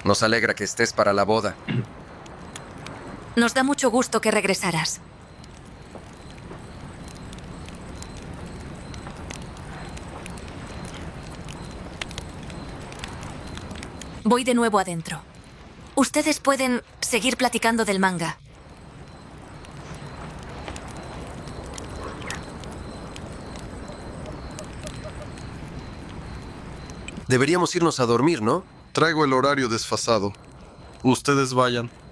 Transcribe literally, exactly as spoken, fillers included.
Nos alegra que estés para la boda. Nos da mucho gusto que regresaras. Voy de nuevo adentro. Ustedes pueden seguir platicando del manga. Deberíamos irnos a dormir, ¿no? Traigo el horario desfasado. Ustedes vayan.